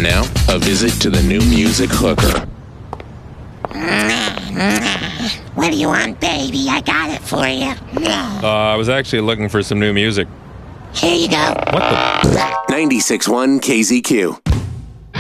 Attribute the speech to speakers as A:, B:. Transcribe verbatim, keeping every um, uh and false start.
A: And now, a visit to the New Music Hooker.
B: What do you want, baby? I got it for you.
C: Uh, I was actually looking for some new music.
B: Here you go.
C: What the?
A: ninety-six point one K Z Q.